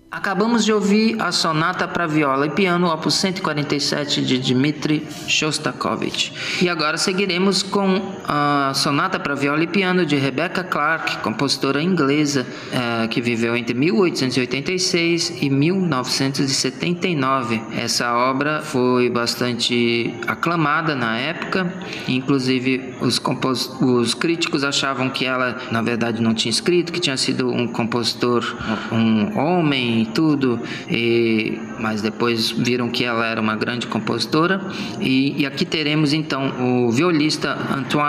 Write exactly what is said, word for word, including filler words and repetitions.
Acabamos de ouvir a Sonata para Viola e Piano, opus cento e quarenta e sete, de Dmitri Shostakovich. E agora seguiremos com a Sonata para Viola e Piano de Rebecca Clark, compositora inglesa, eh, que viveu entre mil oitocentos e oitenta e seis e mil novecentos e setenta e nove. Essa obra foi bastante aclamada na época, inclusive os, compos- os críticos achavam que ela, na verdade, não tinha escrito, que tinha sido um compositor, um homem e tudo, e, mas depois viram que ela era uma grande compositora. E, e aqui teremos então o violista Antoine